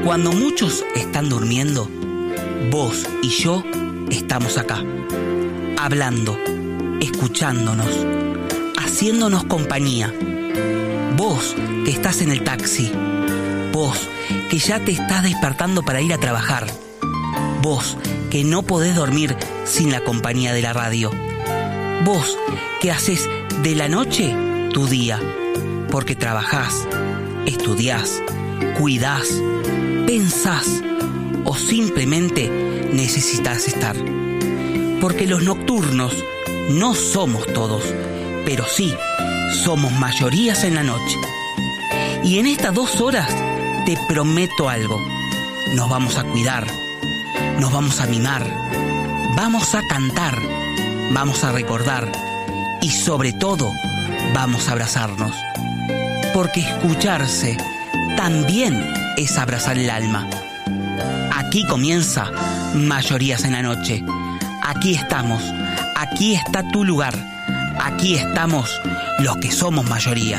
Cuando muchos están durmiendo, vos y yo estamos acá, hablando, escuchándonos, haciéndonos compañía. Vos que estás en el taxi, vos que ya te estás despertando para ir a trabajar, vos que no podés dormir sin la compañía de la radio, vos que haces de la noche tu día, porque trabajás, estudiás, cuidás, pensás o simplemente necesitas estar. Porque los nocturnos no somos todos, pero sí somos mayorías en la noche. Y en estas 2 horas te prometo algo: nos vamos a cuidar, nos vamos a mimar, vamos a cantar, vamos a recordar y sobre todo vamos a abrazarnos. Porque escucharse también es abrazar el alma. Aquí comienza Mayorías en la Noche. Aquí estamos, aquí está tu lugar, aquí estamos los que somos mayoría.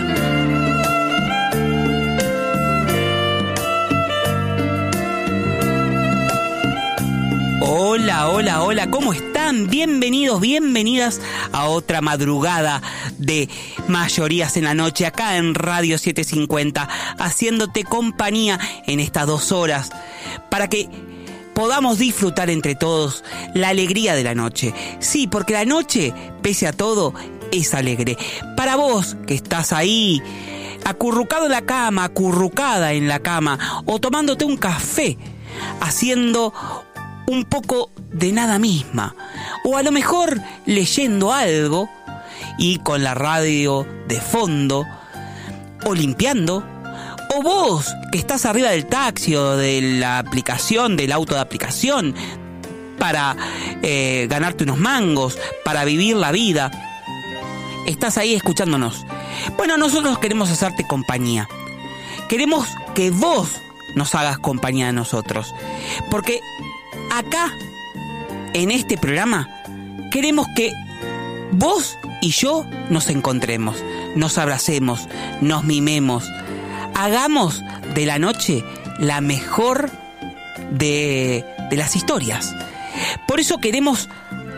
Hola, hola, hola, ¿cómo están? Bienvenidos, bienvenidas a otra madrugada de Mayorías en la Noche, acá en Radio 750, haciéndote compañía en estas 2 horas, para que podamos disfrutar entre todos la alegría de la noche. Sí, porque la noche, pese a todo, es alegre. Para vos que estás ahí, acurrucado en la cama, acurrucada en la cama, o tomándote un café, haciendo un poco de nada misma, o a lo mejor leyendo algo y con la radio de fondo, o limpiando, o vos que estás arriba del taxi o de la aplicación, del auto de aplicación, para ganarte unos mangos, para vivir la vida, estás ahí escuchándonos. Bueno, nosotros queremos hacerte compañía, queremos que vos nos hagas compañía a nosotros, porque acá, en este programa, queremos que vos y yo nos encontremos, nos abracemos, nos mimemos, hagamos de la noche la mejor de las historias. Por eso queremos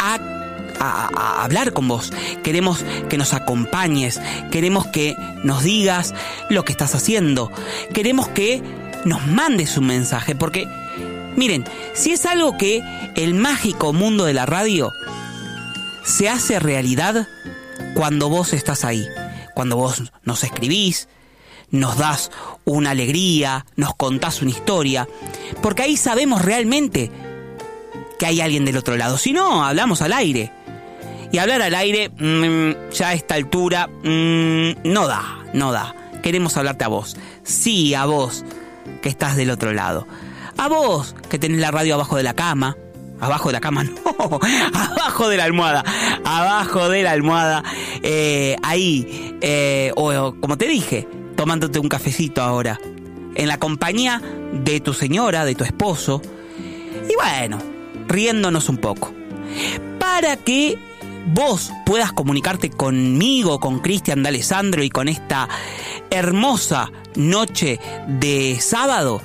hablar con vos, queremos que nos acompañes, queremos que nos digas lo que estás haciendo, queremos que nos mandes un mensaje, porque miren, si es algo que el mágico mundo de la radio se hace realidad cuando vos estás ahí, cuando vos nos escribís, nos das una alegría, nos contás una historia, porque ahí sabemos realmente que hay alguien del otro lado. Si no, hablamos al aire. Y hablar al aire, ya a esta altura, no da. Queremos hablarte a vos. Sí, a vos que estás del otro lado. A vos que tenés la radio abajo de la cama. Abajo de la cama, no. Abajo de la almohada. Abajo de la almohada. Ahí. O como te dije, tomándote un cafecito ahora. En la compañía de tu señora, de tu esposo. Y bueno, riéndonos un poco. Para que vos puedas comunicarte conmigo, con Cristian D'Alessandro y con esta hermosa noche de sábado,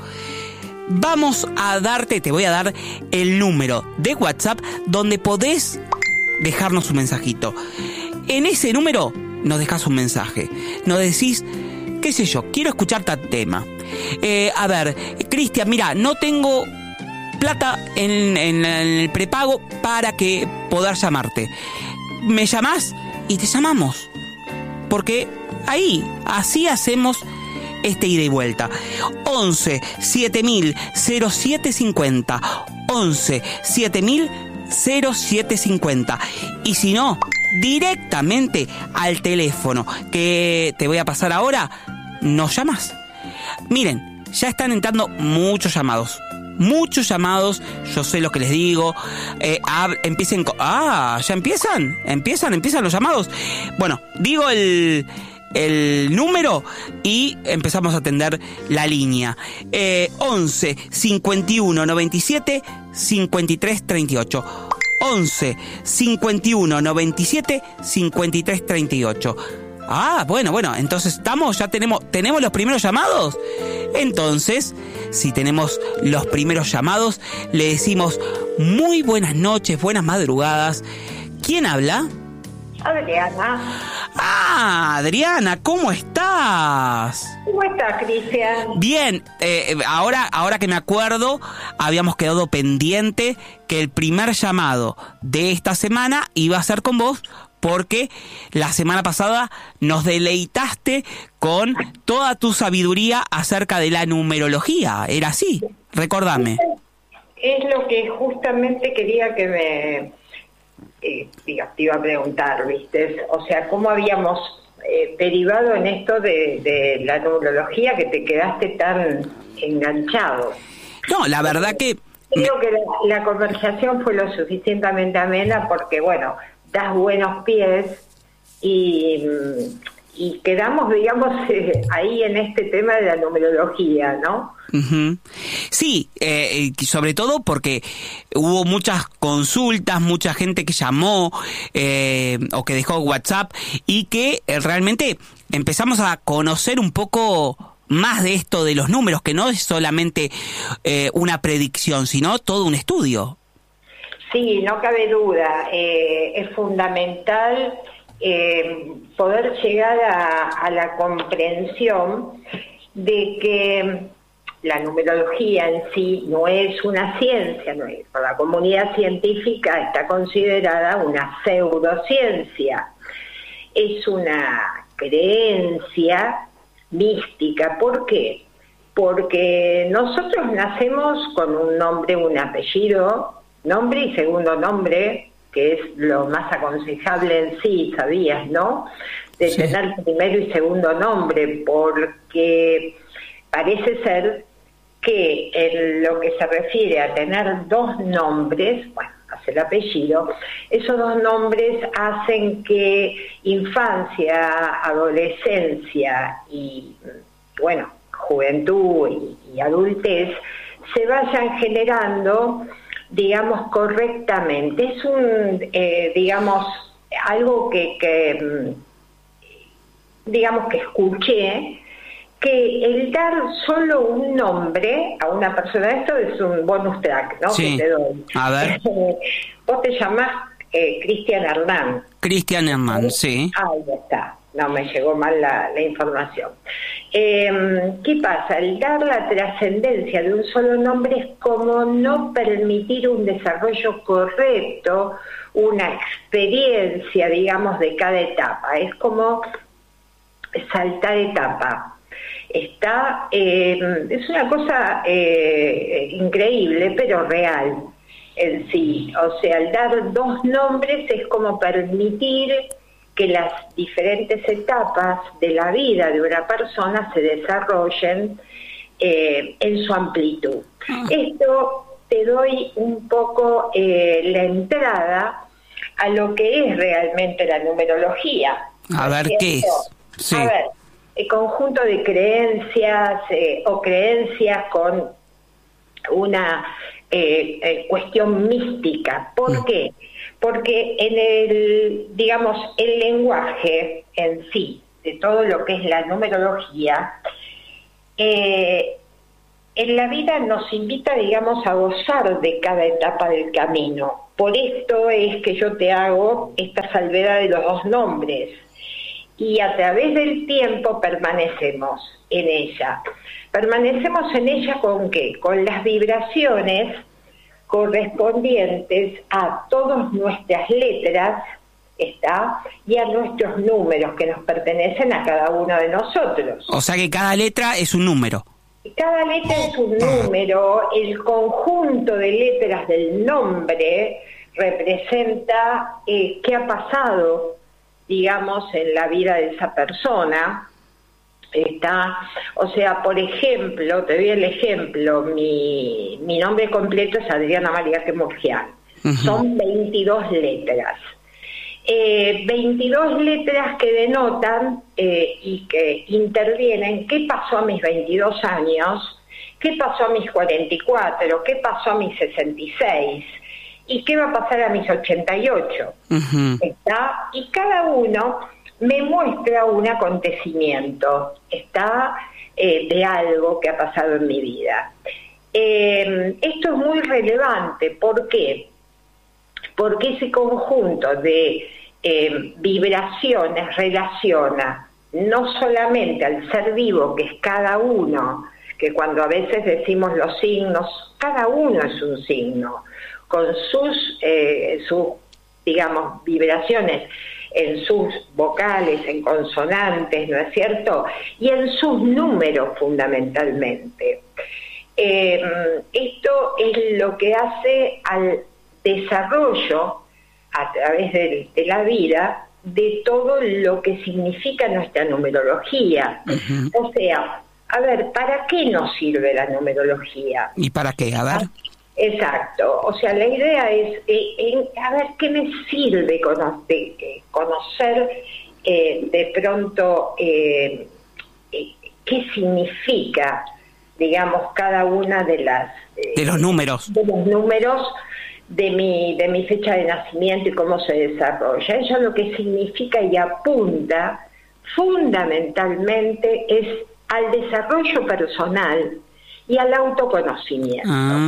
te voy a dar el número de WhatsApp donde podés dejarnos un mensajito. En ese número nos dejás un mensaje. Nos decís, qué sé yo, quiero escuchar tal tema. A ver, Cristian, mira, no tengo plata en el prepago para que poder llamarte. Me llamás y te llamamos. Porque ahí, así hacemos este ida y vuelta. 11 7000 0750. 11 7000 0750. Y si no, directamente al teléfono que te voy a pasar ahora, nos llamas. Miren, ya están entrando muchos llamados, yo sé lo que les digo. Empiecen ya empiezan los llamados. Bueno, digo el número y empezamos a atender la línea. 11 51 97 53 38. 11 51 97 53 38. Bueno, entonces ya tenemos los primeros llamados. Entonces, si tenemos los primeros llamados, le decimos muy buenas noches, buenas madrugadas. ¿Quién habla? Adriana. Ah, Adriana, ¿cómo estás? ¿Cómo estás, Cristian? Bien, ahora que me acuerdo, habíamos quedado pendiente que el primer llamado de esta semana iba a ser con vos, porque la semana pasada nos deleitaste con toda tu sabiduría acerca de la numerología. ¿Era así? Recordame. Es lo que justamente quería que me... te iba a preguntar, ¿viste? O sea, ¿cómo habíamos derivado en esto de la numerología que te quedaste tan enganchado? No, la verdad que... Creo que la conversación fue lo suficientemente amena porque, bueno, das buenos pies y quedamos, digamos, ahí en este tema de la numerología, ¿no? Uh-huh. Sí, sobre todo porque hubo muchas consultas, mucha gente que llamó o que dejó WhatsApp y que realmente empezamos a conocer un poco más de esto de los números, que no es solamente una predicción, sino todo un estudio. Sí, no cabe duda, es fundamental poder llegar a la comprensión de que la numerología en sí no es una ciencia, no es, por la comunidad científica está considerada una pseudociencia, es una creencia mística. ¿Por qué? Porque nosotros nacemos con un nombre, un apellido, nombre y segundo nombre, que es lo más aconsejable en sí, ¿sabías, no? De Sí. tener primero y segundo nombre, porque parece ser que en lo que se refiere a tener dos nombres, bueno, hace el apellido, esos dos nombres hacen que infancia, adolescencia y, bueno, juventud y adultez se vayan generando, digamos, correctamente. Es digamos, algo que digamos que escuché, que el dar solo un nombre a una persona, esto es un bonus track, ¿no? Sí. Que te doy. A ver. Vos te llamás Cristian Hernán. Cristian Hernán, sí. Ahí está. No, me llegó mal la información. ¿Qué pasa? El dar la trascendencia de un solo nombre es como no permitir un desarrollo correcto, una experiencia, digamos, de cada etapa. Es como saltar etapa. Es una cosa increíble, pero real en sí. O sea, al dar dos nombres es como permitir que las diferentes etapas de la vida de una persona se desarrollen en su amplitud. Esto te doy un poco la entrada a lo que es realmente la numerología. A ver, ¿qué es? Sí. A ver, el conjunto de creencias o creencias con una cuestión mística. ¿Por qué? Porque en el lenguaje en sí, de todo lo que es la numerología, en la vida nos invita, digamos, a gozar de cada etapa del camino. Por esto es que yo te hago esta salvedad de los dos nombres. Y a través del tiempo permanecemos en ella. ¿Permanecemos en ella con qué? Con las vibraciones correspondientes a todas nuestras letras, y a nuestros números que nos pertenecen a cada uno de nosotros. O sea que cada letra es un número. Cada letra es un número, el conjunto de letras del nombre representa qué ha pasado, digamos, en la vida de esa persona. O sea, por ejemplo, te doy el ejemplo, mi nombre completo es Adriana María Murgián. Uh-huh. Son 22 letras. 22 letras que denotan y que intervienen qué pasó a mis 22 años, qué pasó a mis 44, qué pasó a mis 66 y qué va a pasar a mis 88. Uh-huh. Y cada uno me muestra un acontecimiento, de algo que ha pasado en mi vida. Esto es muy relevante. ¿Por qué? Porque ese conjunto de vibraciones relaciona no solamente al ser vivo, que es cada uno, que cuando a veces decimos los signos, cada uno es un signo, con sus digamos, vibraciones en sus vocales, en consonantes, ¿no es cierto? Y en sus números fundamentalmente. Esto es lo que hace al desarrollo a través de la vida de todo lo que significa nuestra numerología. O sea, a ver, ¿para qué nos sirve la numerología? ¿Y para qué? A ver. Exacto, o sea, la idea es, a ver, ¿qué me sirve conocer de pronto qué significa, digamos, cada una de los números de mi fecha de nacimiento y cómo se desarrolla? Eso lo que significa y apunta fundamentalmente es al desarrollo personal y al autoconocimiento.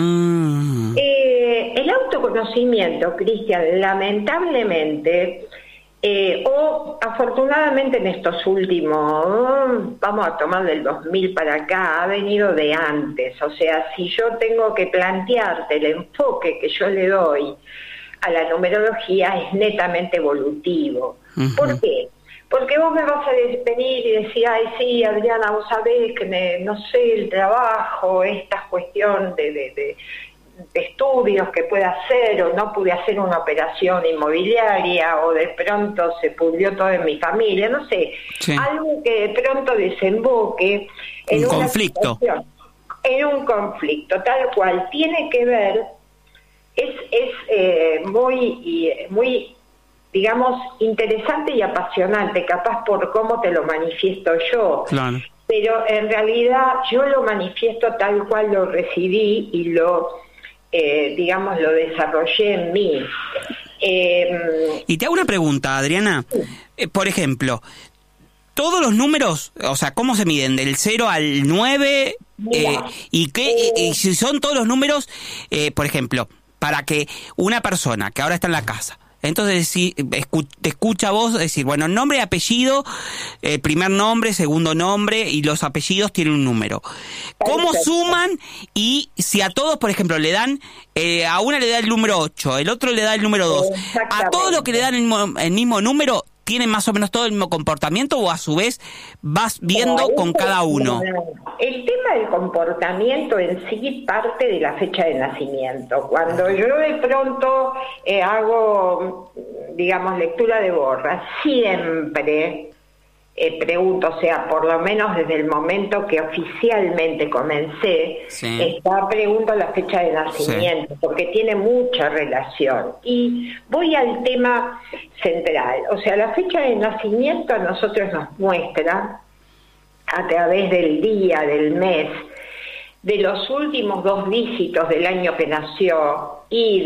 El autoconocimiento, Cristian, lamentablemente, o afortunadamente en estos últimos, vamos a tomar del 2000 para acá, ha venido de antes. O sea, si yo tengo que plantearte el enfoque que yo le doy a la numerología, es netamente evolutivo. ¿Por qué? Porque vos me vas a venir y decir, ay, sí, Adriana, vos sabés que no sé, el trabajo, esta cuestión de estudios que pueda hacer, o no pude hacer una operación inmobiliaria, o de pronto se pudrió todo en mi familia, no sé, sí, algo que de pronto desemboque en un conflicto. En un conflicto, tal cual, tiene que ver, es muy digamos, interesante y apasionante, capaz por cómo te lo manifiesto yo. Claro. Pero en realidad yo lo manifiesto tal cual lo recibí y lo desarrollé en mí. Y te hago una pregunta, Adriana. Por ejemplo, todos los números, o sea, ¿cómo se miden? ¿Del 0 al 9? ¿Y si son todos los números, por ejemplo, para que una persona que ahora está en la casa, entonces si te escucha a vos decir, bueno, nombre y apellido, primer nombre, segundo nombre, y los apellidos tienen un número. ¿Cómo suman? Y si a todos, por ejemplo, le dan, a una le da el número 8, el otro le da el número 2, ¿a todos los que le dan el mismo número tienen más o menos todo el mismo comportamiento, o a su vez vas viendo con cada uno? El tema del comportamiento en sí parte de la fecha de nacimiento. Cuando yo de pronto hago, digamos, lectura de borra, siempre pregunto, o sea, por lo menos desde el momento que oficialmente comencé, pregunto la fecha de nacimiento, porque tiene mucha relación. Y voy al tema central, o sea, la fecha de nacimiento a nosotros nos muestra, a través del día, del mes, de los últimos 2 dígitos del año que nació y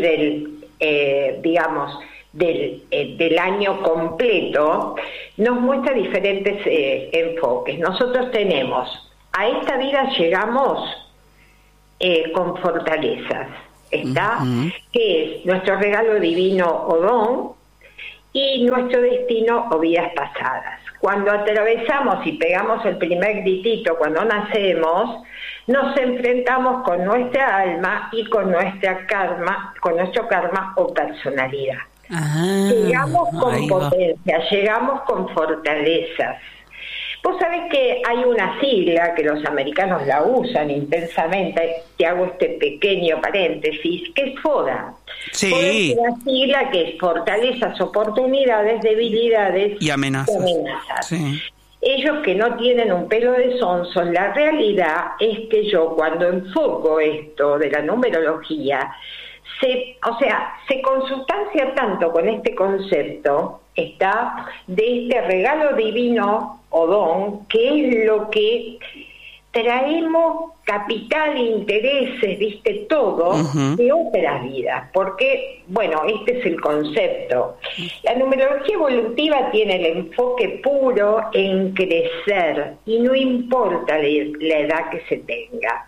del año completo, nos muestra diferentes enfoques. Nosotros tenemos, a esta vida llegamos con fortalezas, que es nuestro regalo divino o don, y nuestro destino o vidas pasadas. Cuando atravesamos y pegamos el primer gritito cuando nacemos, nos enfrentamos con nuestra alma y con nuestro karma o personalidad. Llegamos con potencia, llegamos con fortalezas. Vos sabés que hay una sigla que los americanos la usan intensamente, te hago este pequeño paréntesis, que es FODA. Sí. Es una sigla que es fortalezas, oportunidades, debilidades y amenazas. Sí. Ellos que no tienen un pelo de sonso, la realidad es que yo cuando enfoco esto de la numerología, se consustancia tanto con este concepto, de este regalo divino o don, que es lo que traemos capital, intereses, viste, todo de otras vidas, porque, bueno, este es el concepto. La numerología evolutiva tiene el enfoque puro en crecer, y no importa la edad que se tenga.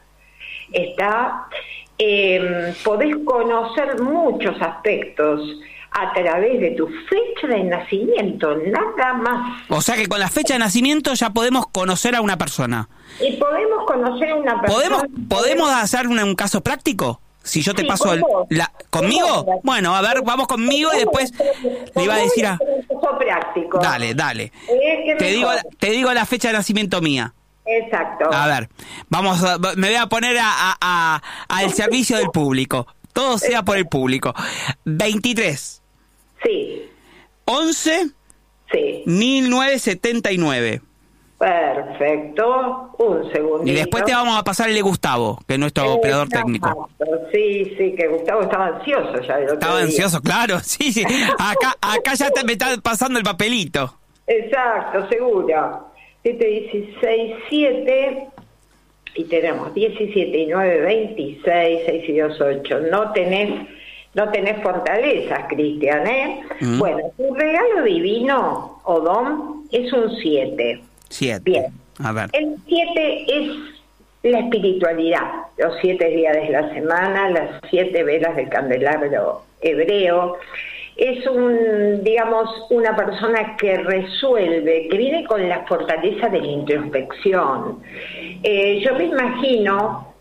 Podés conocer muchos aspectos a través de tu fecha de nacimiento, nada más. O sea que con la fecha de nacimiento ya podemos conocer a una persona. Y podemos conocer a una persona. ¿Podemos hacer un caso práctico? Si yo te paso ¿conmigo? Bueno, a ver, vamos conmigo y después le iba a decir a... práctico. Dale. Te digo la fecha de nacimiento mía. Exacto. A ver, me voy a poner al servicio del público. Todo sea por el público. 23. Sí. 11. Sí. 1979. Perfecto. Un segundito. Y después te vamos a pasar el de Gustavo, que es nuestro operador técnico. Sí, que Gustavo estaba ansioso ya. Estaba ansioso, claro. Sí. Acá ya me está pasando el papelito. Exacto, seguro. 7, 16, 7... Y tenemos 17 y 9, 26, 6 y 2, 8. No tenés fortalezas, Cristian, ¿eh? Bueno, tu regalo divino o don es un 7. 7. Bien. A ver. El 7 es la espiritualidad. Los 7 días de la semana, las 7 velas del candelabro hebreo. Es una persona que resuelve, que viene con la fortaleza de la introspección. Yo me imagino,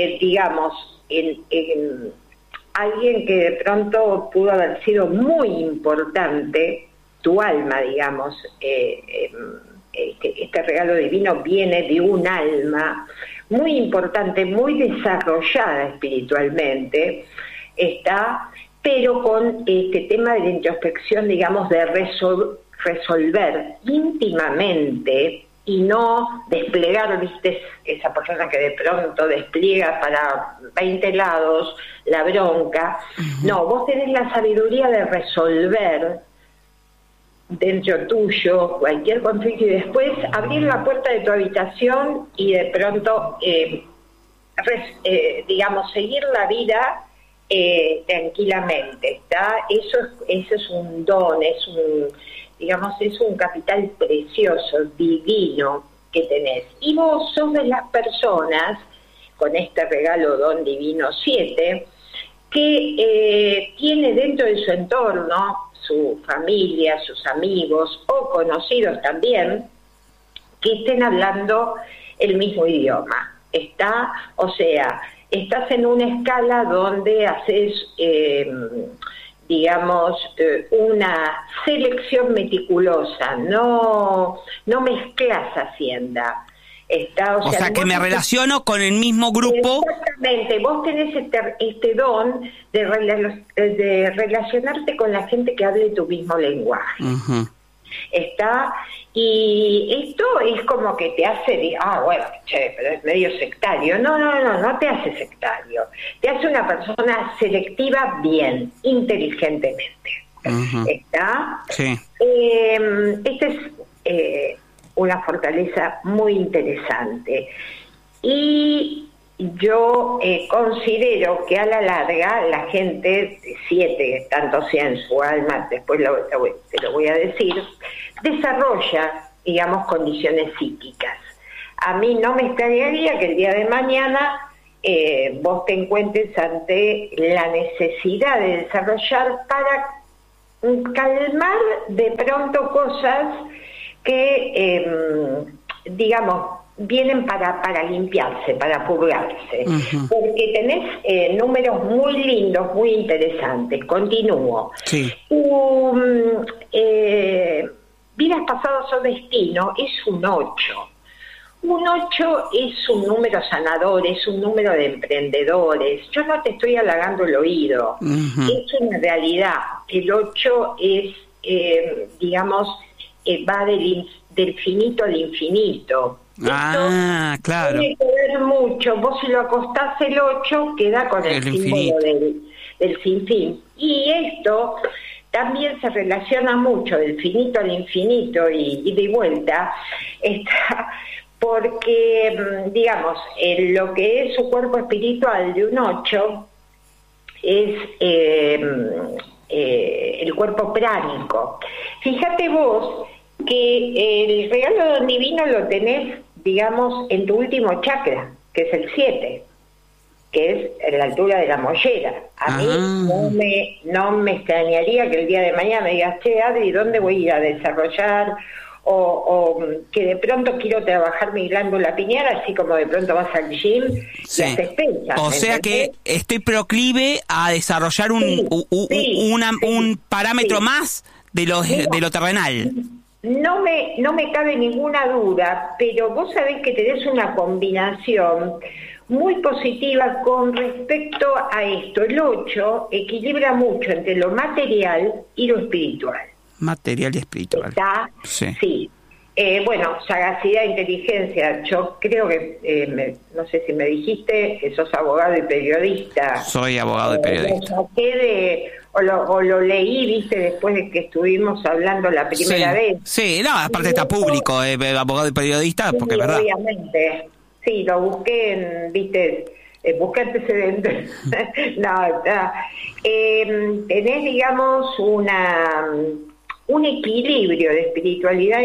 en alguien que de pronto pudo haber sido muy importante, tu alma, digamos, este regalo divino viene de un alma muy importante, muy desarrollada espiritualmente, pero con este tema de la introspección, digamos, de resolver íntimamente y no desplegar, viste, esa persona que de pronto despliega para 20 lados la bronca. No, vos tenés la sabiduría de resolver dentro tuyo cualquier conflicto y después abrir la puerta de tu habitación y de pronto, seguir la vida tranquilamente. Eso es un don, es un capital precioso, divino que tenés. Y vos sos de las personas, con este regalo don divino 7, que tiene dentro de su entorno, su familia, sus amigos o conocidos también, que estén hablando el mismo idioma. Estás en una escala donde haces, una selección meticulosa, no mezclas hacienda. O sea que me relaciono con el mismo grupo. Exactamente, vos tenés este don de relacionarte con la gente que hable tu mismo lenguaje. Y esto es como que te hace, pero es medio sectario. No te hace sectario. Te hace una persona selectiva bien, inteligentemente. Sí. Esta es una fortaleza muy interesante. Y yo considero que a la larga la gente, 7, tanto sea en su alma, después te lo voy a decir, desarrolla, condiciones psíquicas. A mí no me extrañaría que el día de mañana vos te encuentres ante la necesidad de desarrollar para calmar de pronto cosas que, vienen para limpiarse, para purgarse. Porque tenés números muy lindos, muy interesantes. Continúo. Sí. Vidas pasadas o destino es un 8. Un 8 es un número sanador, es un número de emprendedores. Yo no te estoy halagando el oído. Es una realidad. El 8 es, va del finito al infinito. Claro. Tiene que ver mucho. Vos si lo acostás el 8, queda con el símbolo del sinfín. Y esto también se relaciona mucho del finito al infinito y de vuelta, porque, digamos, lo que es su cuerpo espiritual de un 8 es el cuerpo pránico. Fíjate vos que el regalo don divino lo tenés, digamos, en tu último chakra, que es el 7, que es en la altura de la mollera. A mí no me extrañaría que el día de mañana me digas, che, Adri, ¿dónde voy a ir a desarrollar? O que de pronto quiero trabajar mi glándula pineal, así como de pronto vas al gym y haces pesas. O sea que estoy proclive a desarrollar un parámetro más de lo terrenal. No me cabe ninguna duda, pero vos sabés que tenés una combinación muy positiva con respecto a esto. El 8 equilibra mucho entre lo material y lo espiritual. Material y espiritual. ¿Está? Sí. Bueno, sagacidad, inteligencia. Yo creo que, no sé si me dijiste que sos abogado y periodista. Soy abogado y periodista. Lo saqué o lo leí, viste, después de que estuvimos hablando la primera vez. Sí, no, aparte está público, abogado y periodista, porque es verdad. Obviamente. Sí, lo busqué busqué antecedentes. Tenés, digamos, un equilibrio de espiritualidad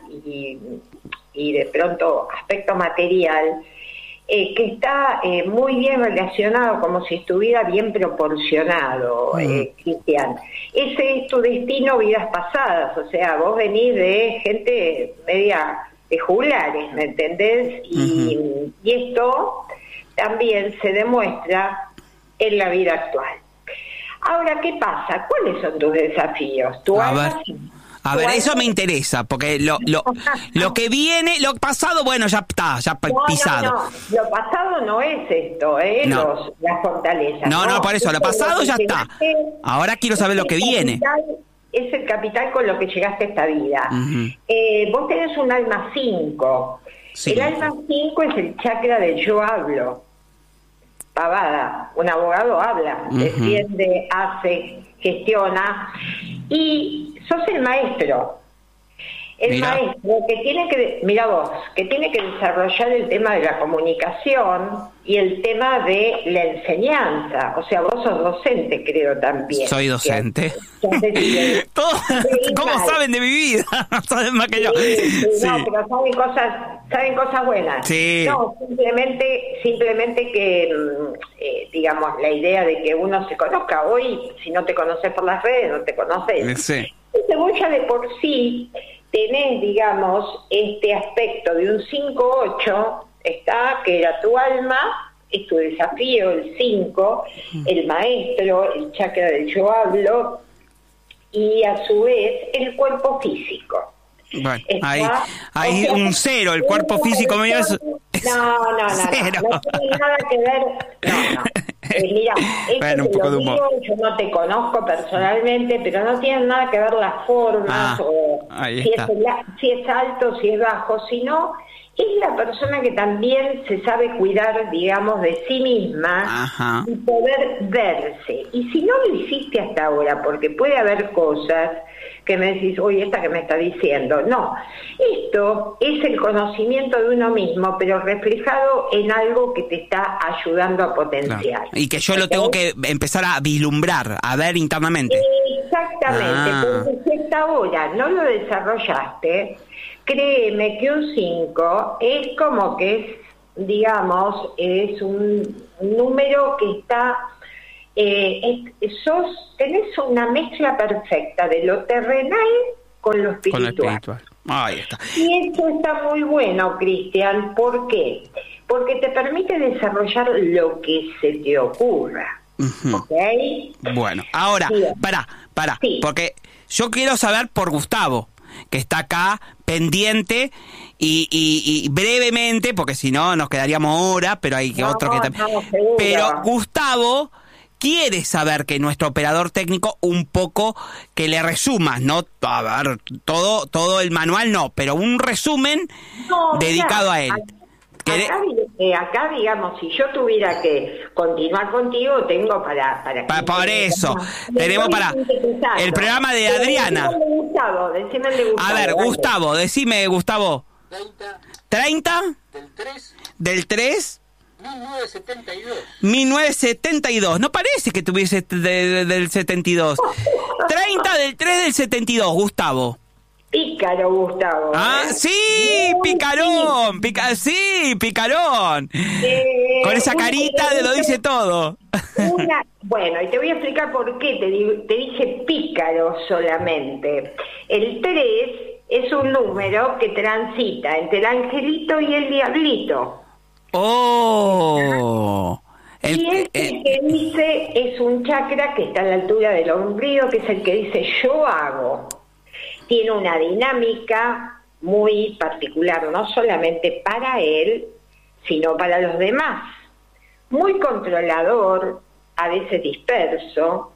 y de pronto aspecto material que está muy bien relacionado, como si estuviera bien proporcionado, Cristian. Ese es tu destino, vidas pasadas, o sea, vos venís de gente media de juglares, ¿me entendés? Y esto también se demuestra en la vida actual. Ahora, ¿qué pasa? ¿Cuáles son tus desafíos? A ver, eso me interesa, porque lo que viene, lo pasado, bueno, ya está, ya pisado. No, lo pasado no es esto, las fortalezas. No, por eso, lo pasado ya está. Ahora quiero saber lo que viene. Es el capital con lo que llegaste a esta vida. Vos tenés un alma 5. Sí. El alma 5 es el chakra del yo hablo. Pavada, un abogado habla, defiende, hace, gestiona, y sos el maestro. Maestro que tiene que desarrollar el tema de la comunicación y el tema de la enseñanza. O sea, vos sos docente, creo, también. Soy docente. ¿Cómo saben de mi vida? Saben más que yo. Sí. No, pero saben cosas buenas. Sí. No, simplemente que, digamos, la idea de que uno se conozca. Hoy, si no te conoces por las redes, no te conoces. Sí. Entonces, ya de por sí tenés, digamos, este aspecto de un 5-8, que era tu alma, es tu desafío, el 5, el maestro, el chakra del yo hablo, y a su vez el cuerpo físico. Bueno, hay un 0, el cuerpo físico mío es... No tiene nada que ver. Mira, bueno, un poco de humor. Yo no te conozco personalmente, pero no tienen nada que ver las formas o si es alto, si es bajo, sino es la persona que también se sabe cuidar, digamos, de sí misma y poder verse. Y si no lo hiciste hasta ahora, porque puede haber cosas que me decís, oye, esta que me está diciendo. No, esto es el conocimiento de uno mismo, pero reflejado en algo que te está ayudando a potenciar. Claro. Y que yo lo tengo que empezar a vislumbrar, a ver internamente. Exactamente, porque si hasta ahora no lo desarrollaste, créeme que un 5 es como que es, digamos, es un número que está... tenés una mezcla perfecta de lo terrenal con lo espiritual. Ahí está. Y eso está muy bueno, Cristian. ¿Por qué? Porque te permite desarrollar lo que se te ocurra. ¿Ok? Bueno, ahora, para, porque yo quiero saber por Gustavo, que está acá pendiente y brevemente, porque si no nos quedaríamos horas, pero hay otro que también. Pero Gustavo quiere saber que nuestro operador técnico un poco que le resumas, no a ver todo el manual, no, pero un resumen dedicado a él. Acá, digamos, si yo tuviera que continuar contigo, tengo para por eso, tenemos para el programa de Adriana. Decime el de Gustavo. A ver, Gustavo, decime, Gustavo. 30 del 3 1972. No parece que tuviese del 72. 30 del 3 del 72, Gustavo. Pícaro, Gustavo. Ah, sí, picarón. Sí, picarón. Con esa carita de lo dice todo. Bueno, y te voy a explicar por qué te dije pícaro solamente. El 3 es un número que transita entre el angelito y el diablito. Oh. Y que dice es un chakra que está a la altura del ombligo, que es el que dice yo hago. Tiene una dinámica muy particular, no solamente para él, sino para los demás. Muy controlador, a veces disperso,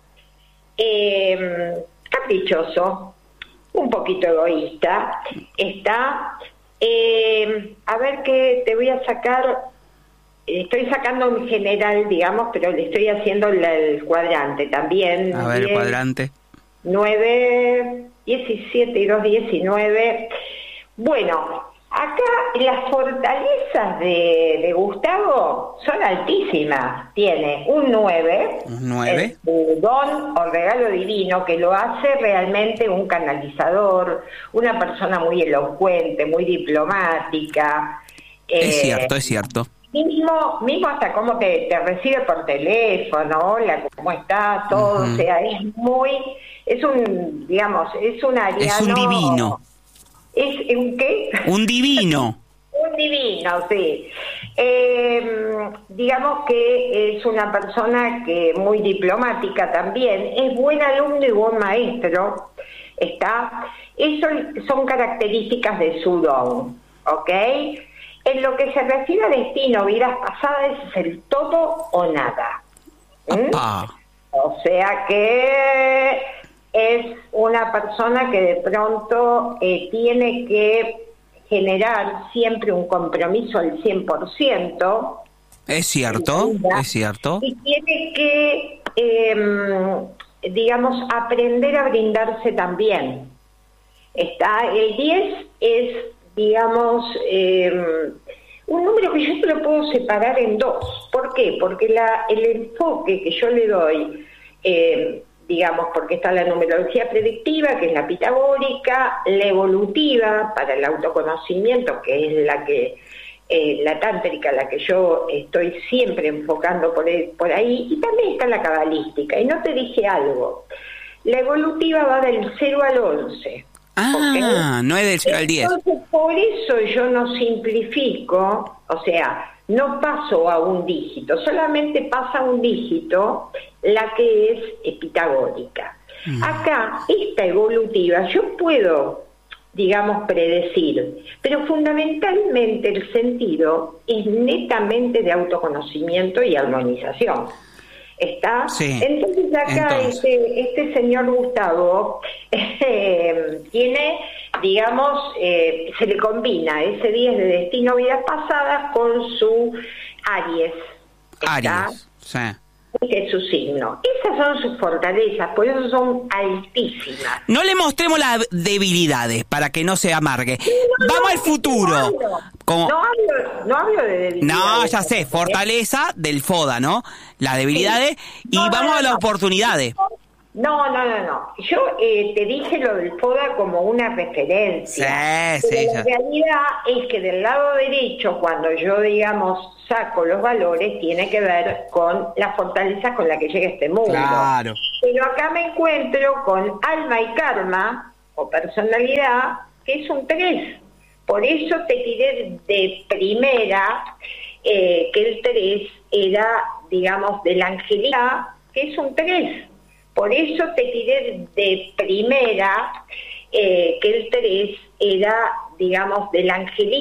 caprichoso, un poquito egoísta. Está, a ver qué te voy a sacar. Estoy sacando en general, digamos, pero le estoy haciendo el cuadrante también. A ver, 10, el cuadrante. 9, 17 y 2, 19. Bueno, acá las fortalezas de Gustavo son altísimas. Tiene un 9. Un 9. El don o regalo divino que lo hace realmente un canalizador, una persona muy elocuente, muy diplomática. Es cierto. Mismo hasta cómo te recibe por teléfono, hola, ¿cómo estás? Todo, o sea, es un ariano. Es un divino. ¿Es un qué? Un divino. Un divino, sí. Digamos que es una persona que muy diplomática también, es buen alumno y buen maestro, eso son características de su don, ¿ok? En lo que se refiere a destino, vidas pasadas, es el todo o nada. O sea que es una persona que de pronto tiene que generar siempre un compromiso al 100%. Es cierto. Y tiene que, aprender a brindarse también. El 10 es, un número que yo te lo puedo separar en dos. ¿Por qué? Porque el enfoque que yo le doy, porque está la numerología predictiva, que es la pitagórica, la evolutiva para el autoconocimiento, que es la tántrica, la que yo estoy siempre enfocando por ahí, y también está la cabalística. Y no te dije algo, la evolutiva va del 0 al 11. ¿Okay? No es del 0 al 10. Entonces, por eso yo no simplifico, o sea, no paso a un dígito, solamente pasa un dígito la que es pitagórica. Acá, esta evolutiva, yo puedo, predecir, pero fundamentalmente el sentido es netamente de autoconocimiento y armonización. Sí. Entonces acá este señor Gustavo tiene, se le combina ese 10 de destino vidas pasadas con su Aries. Aries, sí. Que es su signo. Esas son sus fortalezas, por eso son altísimas. No le mostremos las debilidades para que no se amargue. Vamos al futuro. No hablo de debilidades. No, ya sé, fortaleza del FODA, ¿no? Las debilidades y vamos a las oportunidades. No. Yo te dije lo del FODA como una referencia. Sí. La realidad es que del lado derecho, cuando yo, saco los valores, tiene que ver con las fortalezas con las que llega este mundo. Claro. Pero acá me encuentro con alma y karma, o personalidad, que es un 3. Por eso te tiré de primera que el 3 era, de la angelidad, que es un 3. Por eso te tiré de primera que el 3 era, de la angelita.